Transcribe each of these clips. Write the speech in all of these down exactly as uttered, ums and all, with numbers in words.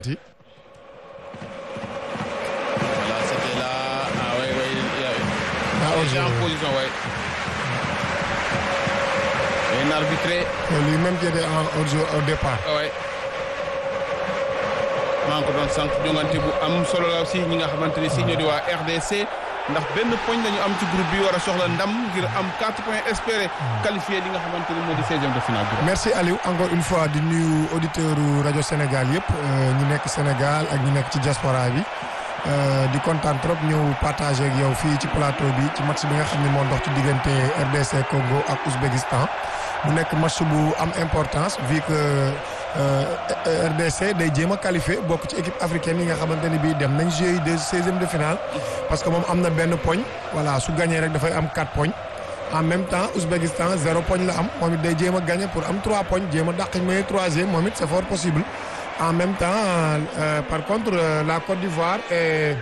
Voilà, c'était là. Ah oui, oui. Il est en position, oui. Un arbitré. Lui-même qui était en hors-jeu au départ. Oui. maa ngi ko doon sànq jongante bu am solo la aussi ñi nga xamante ne si ñoo di waa R D C ndax benn poñ lañu am ci groupe bi war a soxla ndam ngir am quatre points espérés qualifié li nga xamante ni moo di seizième de finale bi. Merci Aliou encore une fois di nuyu auditeurs rajo Sénégal yëpp ñi nekk Sénégal ak ñi nekk ci diaspora bi di kontaan trop ñëw partagé ak yow fii ci plateau bi ci match bi nga xam ne moo dox ci diggante R D C Congo ak Ouzbékistan mu nekk match bu am importance vu que R D C day jéem a qualifié bokk ci équipe africaine yi nga xamante ne bii dem nañ jouer de seizième de finale parce que moom am na benn poñ voilà su gagné rek dafay am quatre poñ en même temps Ouzbékistan zéro poñ la am moom it day jéem a gagné pour am trois poñ jéem a dàq mooy troisième moom it c'est fort possible en même temps euh, par contre euh, la Côte d'Ivoire et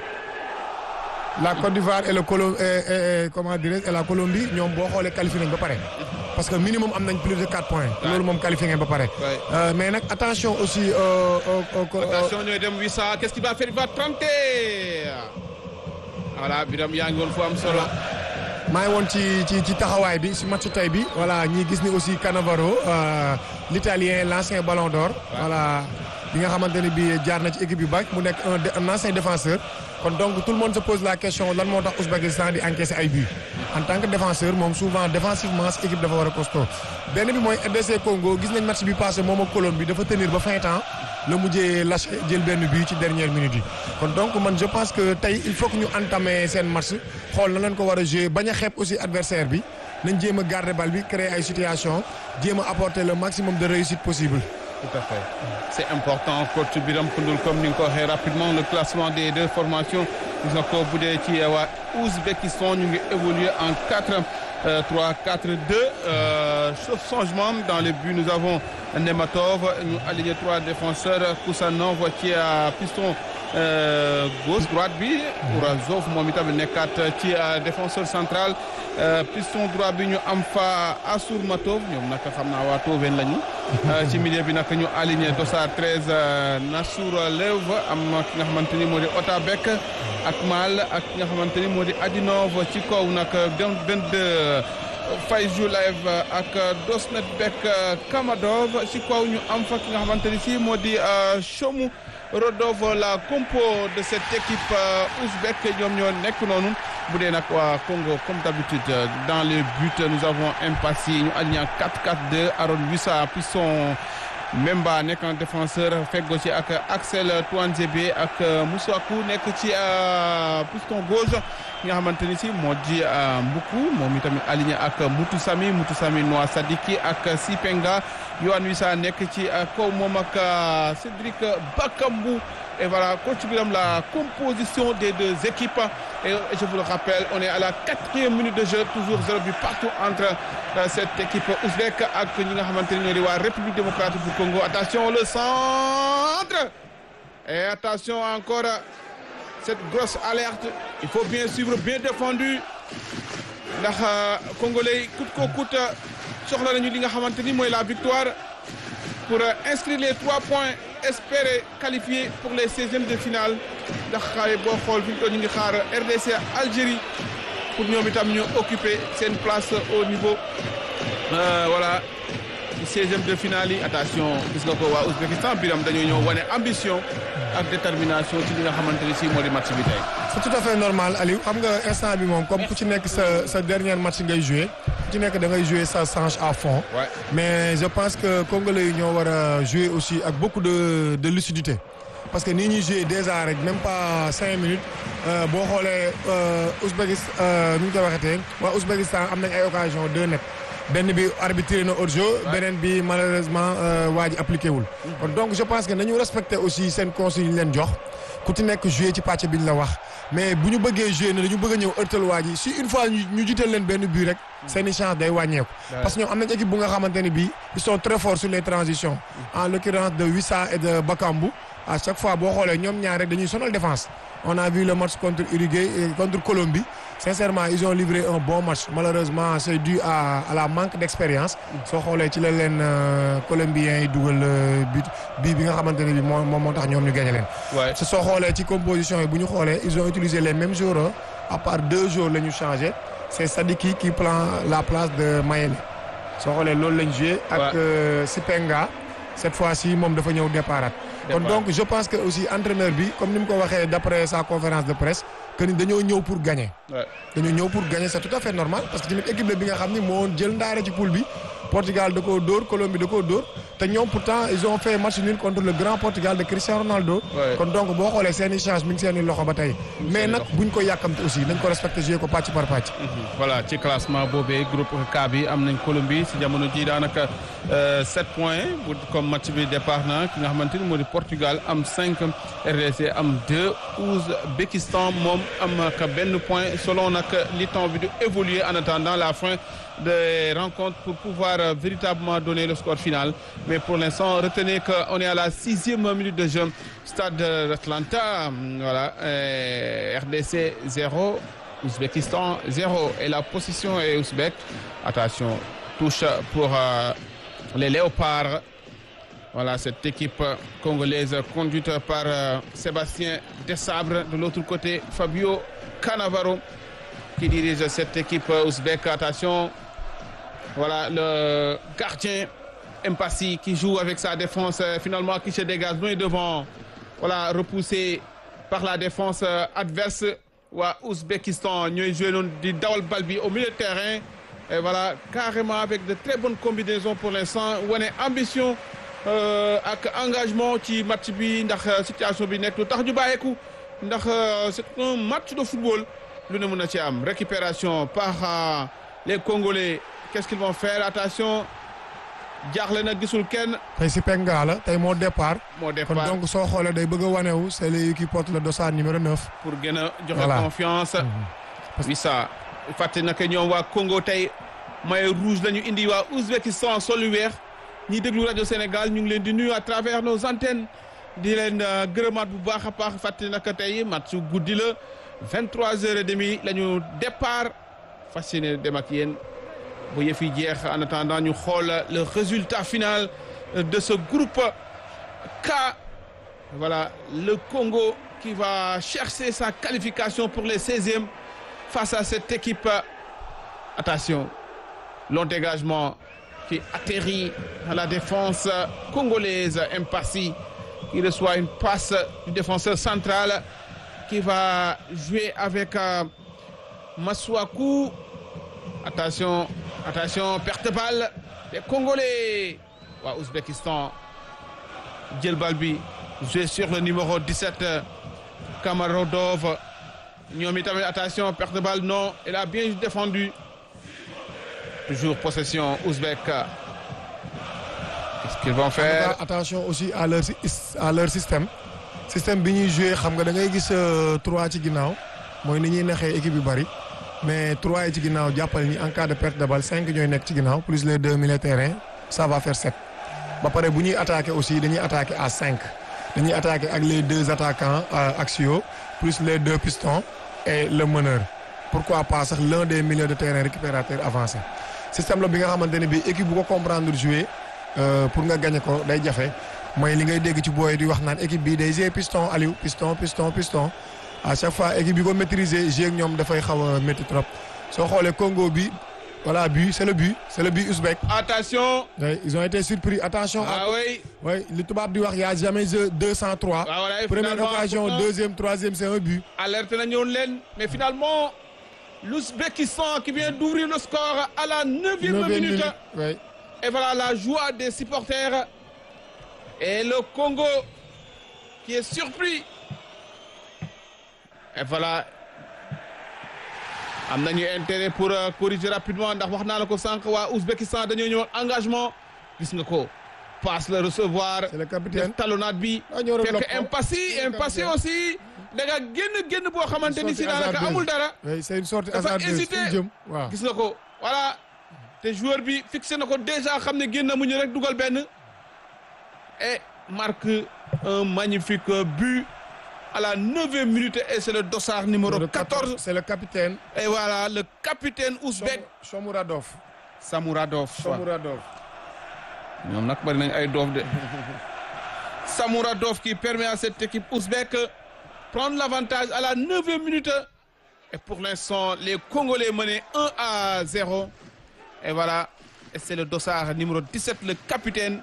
la Côte d'Ivoire et le Colo et, et, comment dirais et la Colombie ñoom boo xoolee qualifié nañ ba pare parce que minimum am nañ plus de quatre points. loolu moom qualifié ngeen ba pare. Euh, mais nag attention aussi. Euh, euh, euh, attention ñooy dem huit cent qu'est-ce qu'il va faire il va tenter voilà Biram yaa ngi woon fu am solo. maa ngi woon ci ci ci taxawaay bi si match tay bi voilà ñi gis ni aussi Cannavaro euh, l'italien l'ancien ballon d'or. voilà bi nga xamante ne bii jaar na ci équipe yu bari mu nekk un un ancien défenseur. kon donc tout le monde se pose la question lan moo tax Ouzbékistan di encaisser ay buts en tant que défenseur moom souvent défensivement si équipe dafa war a costaud benn bi mooy R D C Congo gis nañ match bi passé moom ak Colombie bi dafa tenir ba fin temps la mujjee lâché jël benn but ci dernière minute yi. kon donc man je pense que tey il faut que ñu entamer seen match xool na leen ko war a jouer bañ a xeeb aussi adversaire bi nañ jéem a garder balle bi créer ay situation jéem a apporter le maximum de réussite possible. Tout à fait. C'est important coach Biram Koundoul comme ni nga ko waxee rapidement le classement des deux formations gis nga ko bu dee ci waa Ouzbékistan ñu ngi évoluer en quatre trois quatre deux sauf changement dans les buts nous avons Nematov ñu aligné trois défenseurs Koussanov ci piston gauche droite bi Ourazov moom itamit nekkaat ci défenseur central piston droit bi ñu am fa Assourmatov ñoom nag xam naa waa Toven lañu ci milieu bi nag ñu aligné Dossard treize Nassourlev am ki nga xamante ni moo di Otabek ak Mal ak ki nga xamante ni moo di Adinov ci kaw nag vingt-deux Fayzoulaev ak Dosnetbek Kamadov ci kaw ñu am fa ki nga xamante ni si moo di Chomu Rodov la compo de cette équipe ouzbek ñoom ñoo nekk noonu bu dee nag waa Congo comme d'habitude dans les buts nous avons Mpassi ñu aligné quatre quatre deux Aaron Wissa piston Memba nekk en défenseur feggo ci ak Axel Touanzebe ak Moussakou nekk ci piston gauche nga xamante ni si moo di Mbuku moom itamit aligné ak Mutusami Mutusami Noa Sadiki ak Sipenga Yohan Wissa nekk ci kaw moom ak Cédric Bakambu et voilà coach Biram la composition des deux équipes et je vous le rappelle on est à la quatrième minute de jeu toujours zéro but partout entre cette équipe ouzbek ak ñi nga xamante ni ñoo di waa République démocratique du Congo attention le centre et attention encore cette grosse alerte il faut bien suivre bien défendu ndax congolais coûte que coûte soxla nañu li nga xamante ni mooy la victoire pour inscrire les trois points espérer qualifier pour les seizièmes de finale ndax xaay boo xool fi ñu ko ñu ngi xaar R D C Algérie pour ñoom itam ñu occuper seen place au niveau euh, voilà seizième de finale yi attention gis nga ko waa Ouzbékistan Biram dañoo ñëw wane ambition ak détermination ci li nga xamante ni si moo di match bi tey. c'est tout à fait normal Aliou xam nga instant bi moom comme ku ci nekk sa sa dernier match ngay jouer ku ci nekk da ngay jouer sa change à fond. Ouais. mais je pense que congolais yi ñoo war a jouer aussi ak beaucoup de de lucidité parce que nii ñuy jouer déjà rek même pas cinq minutes boo xoolee Ouzbékistan nu ñu koy waxatee waa Ouzbékistan am nañ ay occasion deux net. benn bi arbitré na hors-jeu beneen bi malheureusement waa ji appliqué wul. kon donc je pense que nañu respecter aussi seen consignes yi ñu leen jox ku ci nekk jouer ci pàcc bi ñu la wax mais bu ñu bëggee jouer ne dañu bëgg a ñëw ërtal waa ji si une fois ñu ñu jiital leen benn but rek seeni chance day wàññeeku. parce que ñoom am nañ équipe bu nga xamante ni bii ils sont très forts sur les transitions. en l'occurrence de Wissa et de Bakambu à chaque fois boo xoolee ñoom ñaar rek dañuy sonal défense. on a vu le match contre Uruguay et contre Colombie sincèrement ils ont livré un bon match malheureusement c'est dû à à la manque d'expérience. soo xoolee ci la leen colombiens yi dugal but bii bi nga xamante ne bi moo moo tax ñoom ñu gagné leen. Ouais. soo xoolee ci composition yi bu ñu xoolee ils ont utilisé les mêmes joueurs à part deux joueurs la ñu changé c'est Sadiki qui prend la place de Mayele soo xoolee loolu lañ joué. ak Sipenga cette fois-ci moom dafa ñëw déparat. kon donc je pense que aussi entraîneur bi comme ni mu ko waxee d'après sa conférence de presse que ni dañoo ñëw pour gagner. dañoo ñëw pour gagner c'est tout à fait normal parce que tamit équipe la bi nga xam ni moo jël ndaare ci poule bi Portugal da koo dóor Colombie da koo dóor te ñoom pourtant ils ont fait match nul contre le grand Portugal de Cristiano Ronaldo. kon donc boo xoolee seen i chance mi ngi seen i loxo ba tey. mais nag buñ ko yàkkamte aussi nañ ko respecté jouer ko pàcc par pàcc. voilà ci classement boobee groupe K bi am nañ Colombie si jamono ji daanaka sept points bu comme match bi départ na ki nga xamante ni moo di Portugal am cinq R D C am deux Ouzbékistan moom am ka benn point selon nag li temps bi di évoluer en attendant la fin des rencontres pour pouvoir véritablement donner le score final. Mais pour l'instant, retenez qu'on est à la sixième minute de jeu. Stade d'Atlanta, voilà, euh, R D C zéro, Ouzbékistan zéro. Et la position est ouzbek. Attention, touche pour euh, les Léopards. Voilà, cette équipe congolaise conduite par euh, Sébastien Desabre. De l'autre côté, Fabio Cannavaro qui dirige cette équipe ouzbek. Attention. Voilà le gardien Mpassi qui joue avec sa défense euh, finalement qui se dégage loin devant. Voilà, repoussé par la défense euh, adverse. Waa Ouzbékistan ñooy joué noonu di dawal bal bi au milieu de terrain. Et voilà, carrément avec de très bonnes combinaisons pour l'instant. wane ambition euh, ak engagement ci match bi ndax situation bi nekk lu tax ñu bàyyeeku ndax c'est un match de football lu ne mën na ci am. Récupération par euh, les Congolais. Qu'est-ce qu'ils vont faire? Attention, jaaxle na gisul kenn. tey si Penga la tey moo départ. moo départ kon donc soo xoolee day bëgg a wanewu c'est lui qui porte le dossard numéro neuf. pour gën a joxe voilà. confiance. Mm-hmm. oui ça fàtte na que ñoom waa Congo tey maillot rouge la ñu indi waa Ouzbékistan sol yu weex ñiy déglu rajo Sénégal ñu ngi leen di nuyu à travers nos antennes di leen gërëmaat bu baax a baax fàtte na que tey match guddi la vingt-trois heures trente la ñu départ fas yéene dem ak yéen. bu yëf yi jeex en attendant ñu xool le résultat final de ce groupe K. Voilà, le Congo qui va chercher sa qualification pour les seizièmes face à cette équipe. Attention, long dégagement qui atterrit à la défense congolaise. Mpassi qui reçoit une passe du défenseur central qui va jouer avec euh, Masuaku. Attention, attention, perte de balle des Congolais. Waa Ouzbékistan jël bal bi joué sur le numéro dix-sept Kamarodov. ñoom itamit attention, perte de balle non, il a bien défendu. Toujours possession ouzbek. Qu'est-ce qu'ils vont faire? Attention aussi à leur à leur système. Système bi ñuy joué xam nga da ngay gis trois ci ginnaaw mooy ni ñuy naxee équipe yu bari. mais trois yi ci ginnaaw jàppale ni en cas de perte de balle cinq ñooy nekk ci ginnaaw plus les deux milieux de terrain ça va faire sept. ba pare bu ñuy attaquer aussi dañuy attaquer à cinq dañuy attaquer ak les deux attaquants axiaux plus les deux pistons et le meneur. pourquoi pas sax l'un des milieux de terrain récupérateur avancé. système la bi nga xamante ne bii équipe bu ko comprendre jouer pour nga gagner ko day jafe mooy li ngay dégg ci booy di wax naan équipe bi day jouer piston Aliou piston piston piston. à chaque fois équipe bi ko maîtriser jeu ak ñoom dafay xaw a métti trop soo xoolee Congo bi voilà but c'est le but c'est le but ouzbek. Attention. oui ils ont été surpris attention. ah oui. oui li tubaab di wax y a jamais deux cent trois. ah voilà première occasion pourtant, deuxième troisième c'est un but. alerte na ñëwoon leen mais finalement l'Ouzbékistan qui vient d'ouvrir le score à la neuvième minute. minute. oui. et voilà la joie des supporters et le Congo qui est surpris. Et voilà am nañu intérêt pour uh, corriger rapidement ndax wax naa la ko sànq waa Ouzbékistan dañoo ñëw engagement gis nga ko passe le recevoir. c'est le capitaine talonnade bi. fekk Mpassi Mpassi aussi da nga génn génn boo xamante ni si daanaka amul dara. oui c'est une sortie hasardeuse dafa hésité jëm waaw gis nga ko voilà te joueur bi fixé na ko déjà xam ne génn mu ñu rek dugal benn et marque un magnifique but à la neuvième minute et c'est le dossard numéro quatorze. C'est le capitaine. Et voilà le capitaine ouzbek Shomuradov. Samuradov. Shomuradov. ñoom nag bari nañ ay doof de. Samuradov qui permet à cette équipe ouzbek prendre l'avantage à la neuvième minute. Et pour l'instant, les Congolais menaient un à zéro. Et voilà, et c'est le dossard numéro dix-sept, le capitaine.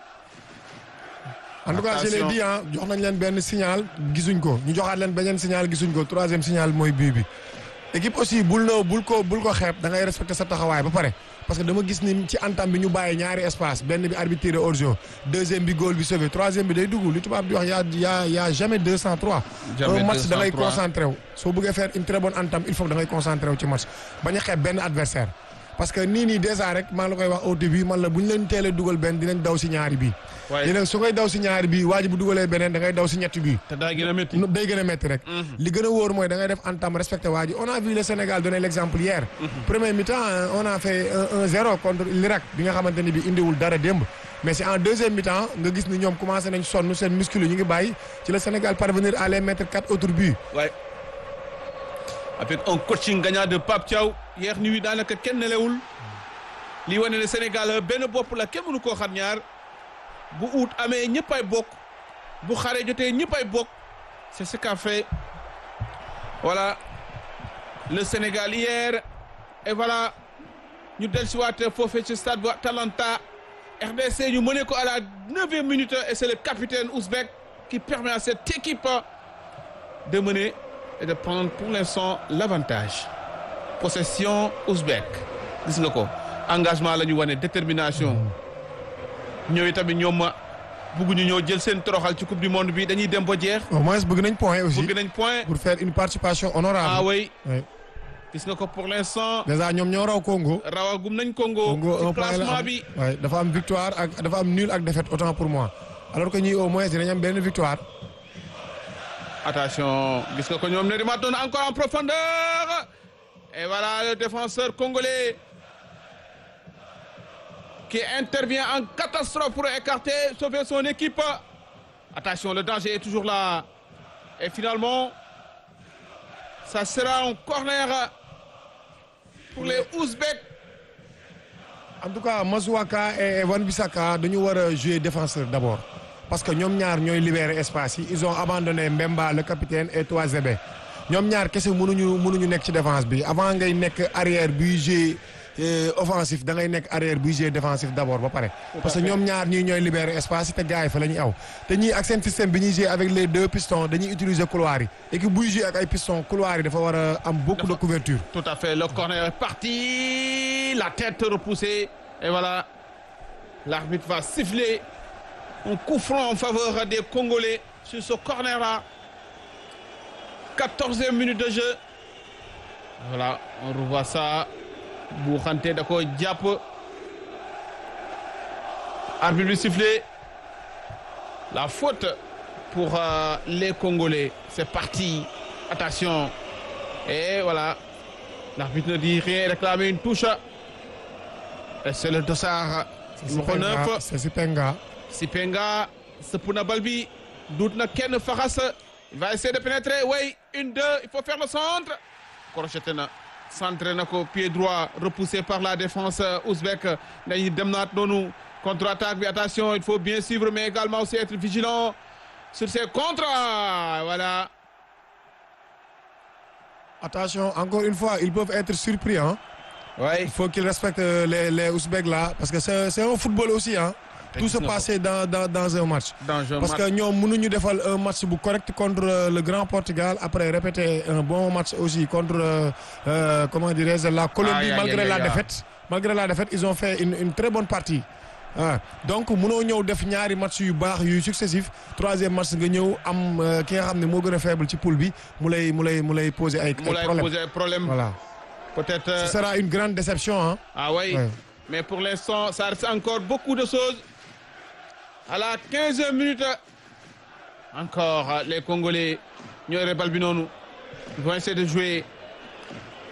En tout cas, je l'ai dit, hein, jox nañ leen benn signal gisuñ ko ñu joxaat leen beneen signal gisuñ ko troisième signal mooy bii bi. Équipe aussi bul no bul ko bul ko xeeb da ngay respecter sa taxawaay ba pare parce que dama gis ni ci entame bi ñu bàyyi ñaari espace benn bi arbitré hors-jeu deuxième bi goal bi sauvé troisième bi day dugg li tubaab di wax yaa yaa yaa jamais deux cent trois. Jamais un match deux cent da ngay trois. concentré wu. soo bëggee faire une très bonne entame il faut que da ngay concentré wu ci match bañ a xeeb benn adversaire parce que nii nii déjà rek maa la koy wax au début man la bu ñu leen teelee dugal benn dinañ daw si ñaari bii. waaye léegi su ngay daw si ñaari bii waa ji bu dugalee beneen da ngay daw si ñetti bii. te daa gën a métti. day gën a métti rek. li gën a wóor mooy da ngay def entame respecté waa ji on a vu le Sénégal donner l'exemple hier. premier mi-temps on a fait un un zéro contre l'Irak bi nga xamante ni bi indiwul dara démb. mais c'est en deuxième mi-temps nga gis ni ñoom commencé nañ sonn seen muscle ñu ngi bàyyi ci le Sénégal parvenir à les mettre quatre autres buts. Ouais. Avec un coaching gagnant de Pape Thiaw hier nuit daanaka kenn nelewul li wane ne Sénégal benn bopp la kenn mënu koo xam ñaar bu ut amee ñëppay bokk bu xare jotee ñëppay bokk c'est ce qu'a fait voilà le Sénégal hier et voilà ñu dellusiwaat foofee ci stade bu Atalanta R D C ñu mëne ko à la neuvième minute et c'est le capitaine ouzbek qui permet à cette équipe de mener et de prendre pour l'instant l'avantage. Possession ouzbek gis nga ko engagement la ñu wane détermination ñëw tamit ñoom bëgguñu ñëw jël seen toroxal ci coupe du monde bi dañuy dem ba jeex. au moins bëgg nañ point aussi bëgg nañ point pour faire une participation honorable. ah oui oui. gis nga ko pour l'instant. déjà ñoom ñoo raw Congo. rawagum nañ Congo. Congo ci un point la classement am bi. oui dafa am victoire ak dafa am nul ak défaite autant pour moi alors que ñii au moins dinañ am benn victoire. Attention gis nga ko ñoom ne demaat noonu encore en profondeur et voilà le défenseur congolais qui intervient en catastrophe pour écarter, sauver son équipe. Attention, le danger est toujours là. Et finalement, ça sera un corner pour les Ouzbeks. En tout cas Mazouaka et Wan-Bissaka dañu war a jouer défenseur d'abord parce que ñoom ñaar ñooy libérer espace yi ils ont abandonné Mbemba le capitaine et Touazébé ñoom ñaar kese mënuñu mënuñu nekk ci défense bi avant ngay nekk arrière buy jouer offensif da ngay nekk arrière buy jouer défensif d'abord ba pare. parce que ñoom ñaar ñii ñooy libérer espace yi te gars yi fa la ñuy aw te ñii ak seen système bi ñuy jouer avec les deux pistons dañuy utiliser couloir yi et que buy jouer ak ay pistons couloir yi dafa war a am beaucoup de couverture. Tout à fait, le corner est parti, la tête repoussée et voilà, l'arbitre va siffler un coup franc en faveur des Congolais sur ce corner-là. quatorzième minute de jeu. Voilà, on revoit ça. Boukhante dako jàpp. Arbitre bi sifflé. La faute pour euh, les Congolais. C'est parti. Attention. Et voilà. L'arbitre ne dit rien, réclame une touche. Et c'est le dossard numéro neuf. C'est Sipenga. Sipenga, Sepuna Balbi, doute na Ken Faras. Il va essayer de pénétrer. Oui, une, deux, il faut faire le centre. Crocheté na. Centre na ko pied droit, repoussé par la défense ouzbek. Dañuy dem naat noonu contre-attaque bi. Attention, il faut bien suivre mais également aussi être vigilant sur ces contres. Voilà. Attention, encore une fois, ils peuvent être surpris. Hein. Ouais. Il faut qu'ils respectent les, les Ouzbeks là, parce que c'est, c'est un football aussi. Hein. Tout se passait dans, dans, dans un match. Dans un parce match. que nous, nous avons un match correct contre le Grand Portugal, après répéter un bon match aussi contre, euh, comment dirais-je, la Colombie, Ah, yeah, malgré yeah, yeah, la yeah. défaite. Malgré la défaite, ils ont fait une, une très bonne partie. Ah. Donc mënoo ñëw def ñaari match yu baax yu successif troisième match nga ñëw am ki nga xam ne moo gën a faible ci poule bi mu lay mu lay mu lay poser ay mu lay problème poser problème. voilà. Peut-être. Ce sera une grande déception hein. Ah oui. Ouais. Mais pour l'instant, ça reste encore beaucoup de choses. À la quinzième minute, encore les Congolais ñooy bal bi noonu. Ils vont essayer de jouer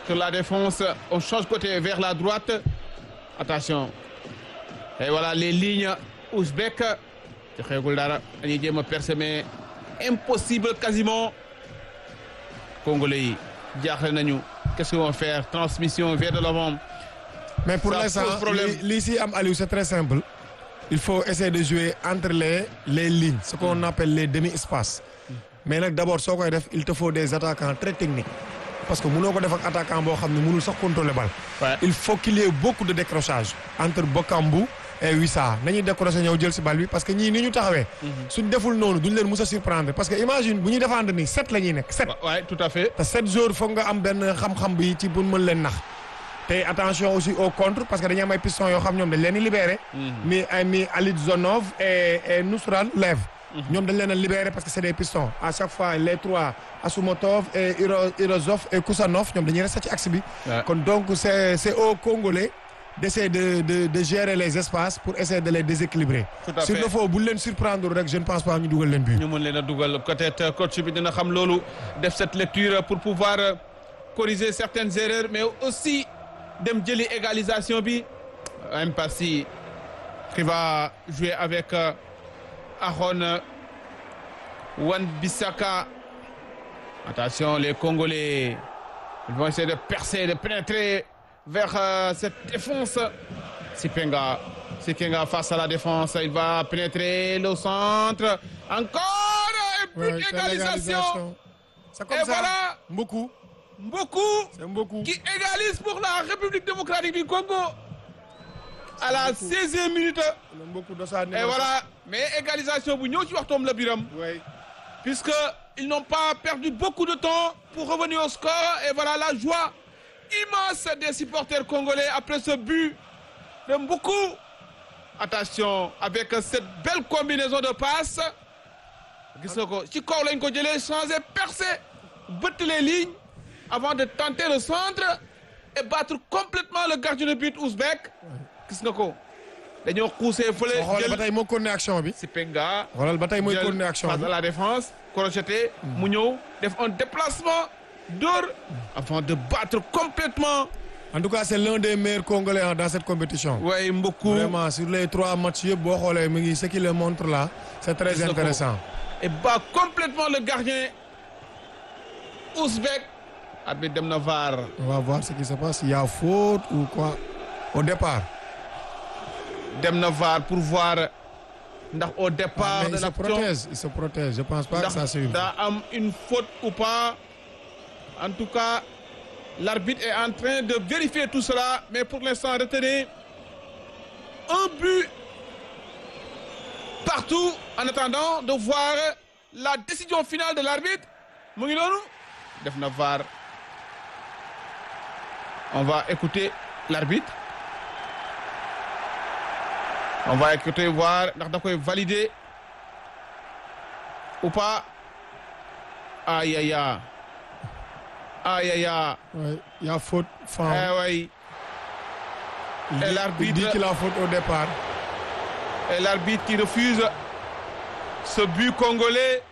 entre la défense. On change côté vers la droite. Attention. Et voilà les lignes ouzbek. joxeegul dara dañuy jéem a percer mais impossible quasiment. Congolais yi jaaxle nañu. Qu'est-ce qu'ils vont faire? Transmission vers de l'avant. Mais pour l'instant li si am Aliou c'est très simple. Il faut essayer de jouer entre les les lignes, ce qu'on appelle les demi-espaces. Mais nag d'abord soo koy def il te faut des attaquants très techniques. Parce que mënoo ko def ak attaquant boo xam ne mënul sax contrôler balle. Ouais. Il faut qu'il y ait beaucoup de décrochage entre Bakambu et Wissa nañuy décrocher ñëw jël si balle bi parce que ñii ni ñu taxawee. suñ deful noonu duñ leen mus a surprendre parce que imagine bu ñuy défendre nii sept la ñuy nekk sept. Ouais, tout à fait. te sept joueurs foog nga am benn xam-xam bi ci pour mën leen nax. te attention aussi au contre parce que dañuy am ay pistons yoo xam ñoom dañ leen di libéré. mi ay mi Alidzonov et et Nousral Lev. ñoom dañ leen a libéré parce que c'est des pistons à chaque fois les trois Asumotov et Irozov et Kusanov ñoom dañuy resté ci axe bi. kon donc c'est c'est aux Congolais d'essayer de de de gérer les espaces pour essayer de les déséquilibrer. Tout à sur fait. le fond bu leen surprendre rek je ne pense pas ñu dugal leen but. ñu mën leen a dugal peut-être coach bi dina xam loolu def cette lecture pour pouvoir corriger certaines erreurs mais aussi. dem jëli égalisation bi Mpassi qui va jouer avec euh, Aaron Wan-Bissaka. Attention les Congolais ils vont essayer de percer de pénétrer vers euh, cette défense. Sipenga Sipenga face à la défense il va pénétrer le centre encore et puis Ouais, égalisation c'est comme et ça. voilà Beaucoup. beaucoup C'est beaucoup. qui égalise pour la République démocratique du Congo à la seizième minute. Beaucoup de ça. Et voilà, mais égalisation bu ñëw ci waxtoom la biram. Oui. Puisque ils n'ont pas perdu beaucoup de temps pour revenir au score et voilà la joie immense des supporters congolais après ce but de Mboukou. Attention avec cette belle combinaison de passes. Gis nga ko ci kaw lañ ko jëlee changé percé bëtt les lignes. Avant de tenter le centre et battre complètement le gardien de but ouzbek. Gis nga ko dañoo xuusee fële. xoolal ba tey moo continué action bi. Sipenga. xoolal ba tey mooy continué action bi face à la défense. crocheté mu ñëw def un déplacement d'or avant de battre complètement. En tout cas c'est l'un des meilleurs Congolais dans cette compétition. Oui beaucoup. Vraiment sur les trois matchs yëpp boo xoolee mu ngi ce qui le montre là c'est très Gis nga ko. intéressant. Et bat complètement le gardien ouzbek. Arbitre dem na V A R. On va voir ce qui se passe. Il y a faute ou quoi au départ. dem na V A R pour voir ndax au départ Ah, mais de il se l'action protège, il se protège. Je pense pas que ça ndax suive. daa am une faute ou pas. En tout cas l'arbitre est en train de vérifier tout cela mais pour l'instant retenez un but partout en attendant de voir la décision finale de l'arbitre. Mu ngi noonu def na V A R. On va écouter l'arbitre. On va écouter voir ndax da koy valider ou pas. Aïe aïe aïe. Aïe aïe aïe. Oui, il y a faute. Fin. Eh oui. Il Et dit- l'arbitre- il dit qu'il a faute au départ. Et l'arbitre qui refuse ce but congolais.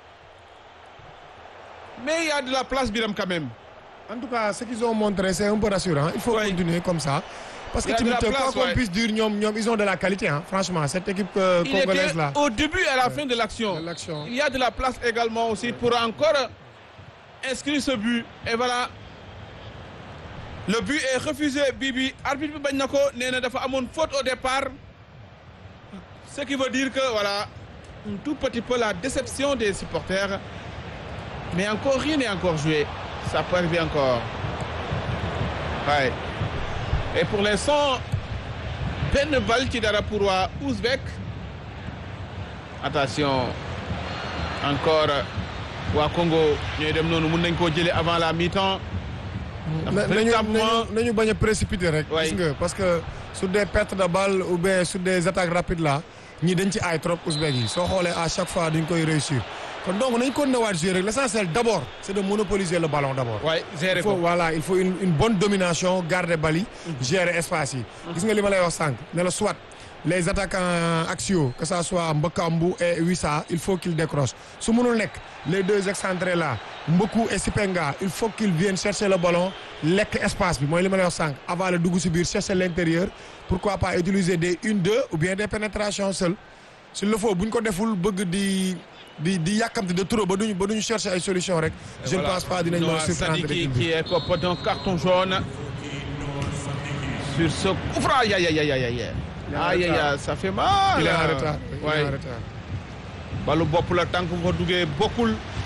Mais il y a de la place Biram quand même. En tout cas, ce qu'ils ont montré, c'est un peu rassurant. Il faut Ouais. continuer comme ça. Parce que Il y a tu de me la dis, place, quoi qu'on ouais. puisse dire, ñoom, ñoom, ils ont de la qualité. Hein. Franchement, cette équipe euh, Il congolaise était là. au début et à la fin de l'action. De l'action. Il y a de la place également aussi pour encore inscrire ce but. Et voilà. Le but est refusé. Bibi, arbitre bi bañ na ko nee na dafa amoon faute au départ. Ce qui veut dire que voilà, un tout petit peu la déception des supporters. Mais encore rien n'est encore joué. Ça peut arriver encore. Ouais. Et pour l'instant, benn bal ci dara pour waa Ouzbek. Attention. Encore waa Congo ñooy dem noonu mën nañ koo jëlee avant la mi-temps. Na- nañu véritablement- nañu nañu bañ a précipiter rek. Ouais. Gis nga parce que sur des pertes de balles ou bien sur des attaques rapides là ñii dañ ci aay trop Ouzbek yi soo xoolee à chaque fois dañ koy réussir kon donc nañ ko newaat jouer rek l'essentiel d'abord c'est de monopoliser le ballon d'abord. Ouais, gérer il faut ko. voilà il faut une une bonne domination garder bal yi gérer espace yi. gis nga li ma lay wax sànq ne la soit les attaquants axiaux que ça soit Mbakambu et Wissa il faut qu'ils décrochent su mënul nekk les deux excentrés là Mboku et Sipenga il faut qu'ils viennent chercher le ballon lekk espace bi mooy li ma lay wax sànq avant le dugg si biir chercher l'intérieur pourquoi pas utiliser des une deux ou bien des pénétrations seules s'il le faut bu ñu ko deful bëgg di di di yàkkamti de trop ba duñu ba duñu chercher ay solutions rek. je ne pense pas dinañ mën a surprendre qui qui est coupé d'un carton jaune sur ce coup franc. Aïe aïe aïe aïe aïe aïe aïe ça fait mal. il est en retard. il est en retard. balu bopp la tànk ko duggee bokkul.